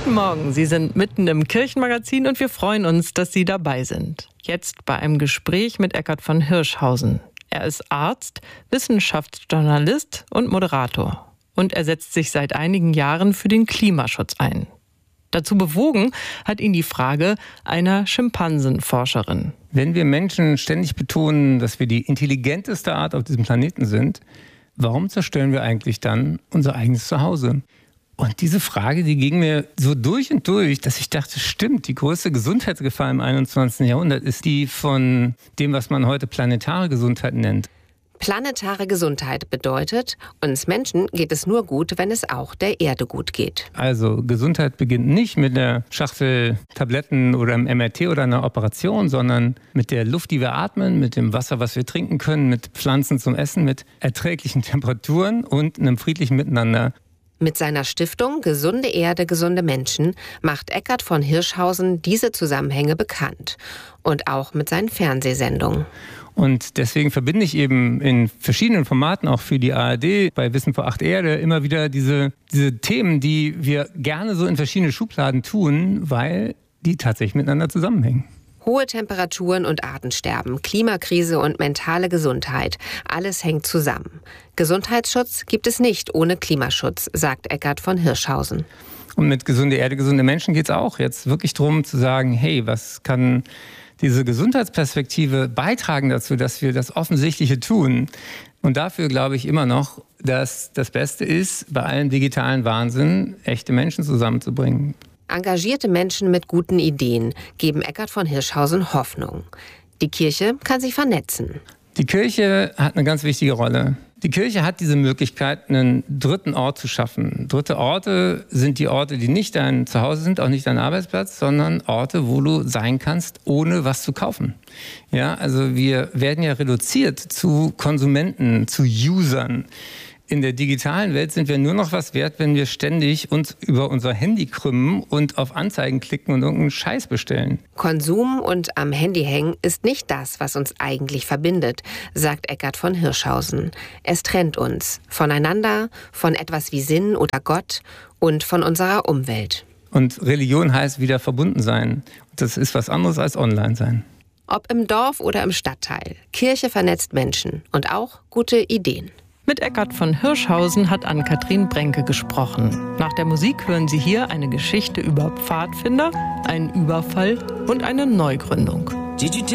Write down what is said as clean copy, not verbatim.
Guten Morgen, Sie sind mitten im Kirchenmagazin und wir freuen uns, dass Sie dabei sind. Jetzt bei einem Gespräch mit Eckart von Hirschhausen. Er ist Arzt, Wissenschaftsjournalist und Moderator. Und er setzt sich seit einigen Jahren für den Klimaschutz ein. Dazu bewogen hat ihn die Frage einer Schimpansenforscherin. Wenn wir Menschen ständig betonen, dass wir die intelligenteste Art auf diesem Planeten sind, warum zerstören wir eigentlich dann unser eigenes Zuhause? Und diese Frage, die ging mir so durch und durch, dass ich dachte, stimmt, die größte Gesundheitsgefahr im 21. Jahrhundert ist die von dem, was man heute planetare Gesundheit nennt. Planetare Gesundheit bedeutet, uns Menschen geht es nur gut, wenn es auch der Erde gut geht. Also Gesundheit beginnt nicht mit der Schachtel Tabletten oder einem MRT oder einer Operation, sondern mit der Luft, die wir atmen, mit dem Wasser, was wir trinken können, mit Pflanzen zum Essen, mit erträglichen Temperaturen und einem friedlichen Miteinander. Mit seiner Stiftung Gesunde Erde, gesunde Menschen macht Eckart von Hirschhausen diese Zusammenhänge bekannt. Und auch mit seinen Fernsehsendungen. Und deswegen verbinde ich eben in verschiedenen Formaten, auch für die ARD, bei Wissen vor 8 Erde, immer wieder diese Themen, die wir gerne so in verschiedene Schubladen tun, weil die tatsächlich miteinander zusammenhängen. Hohe Temperaturen und Artensterben, Klimakrise und mentale Gesundheit, alles hängt zusammen. Gesundheitsschutz gibt es nicht ohne Klimaschutz, sagt Eckart von Hirschhausen. Und mit Gesunde Erde, gesunde Menschen geht es auch jetzt wirklich darum zu sagen, hey, was kann diese Gesundheitsperspektive beitragen dazu, dass wir das Offensichtliche tun? Und dafür glaube ich immer noch, dass das Beste ist, bei allem digitalen Wahnsinn echte Menschen zusammenzubringen. Engagierte Menschen mit guten Ideen geben Eckart von Hirschhausen Hoffnung. Die Kirche kann sich vernetzen. Die Kirche hat eine ganz wichtige Rolle. Die Kirche hat diese Möglichkeit, einen dritten Ort zu schaffen. Dritte Orte sind die Orte, die nicht dein Zuhause sind, auch nicht dein Arbeitsplatz, sondern Orte, wo du sein kannst, ohne was zu kaufen. Ja, also wir werden ja reduziert zu Konsumenten, zu Usern. In der digitalen Welt sind wir nur noch was wert, wenn wir ständig uns über unser Handy krümmen und auf Anzeigen klicken und irgendeinen Scheiß bestellen. Konsum und am Handy hängen ist nicht das, was uns eigentlich verbindet, sagt Eckart von Hirschhausen. Es trennt uns voneinander, von etwas wie Sinn oder Gott und von unserer Umwelt. Und Religion heißt wieder verbunden sein. Das ist was anderes als online sein. Ob im Dorf oder im Stadtteil, Kirche vernetzt Menschen und auch gute Ideen. Mit Eckart von Hirschhausen hat Ann-Kathrin Brenke gesprochen. Nach der Musik hören Sie hier eine Geschichte über Pfadfinder, einen Überfall und eine Neugründung.